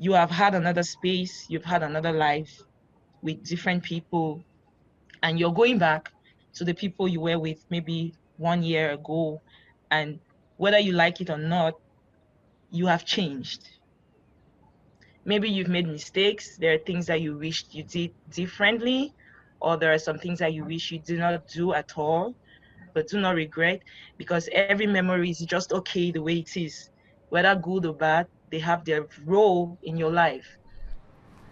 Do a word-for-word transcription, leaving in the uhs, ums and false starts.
you have had another space, you've had another life with different people, and you're going back to the people you were with maybe one year ago, and whether you like it or not, you have changed. Maybe you've made mistakes. There are things that you wished you did differently, or there are some things that you wish you did not do at all, but do not regret, because every memory is just okay the way it is. Whether good or bad, they have their role in your life.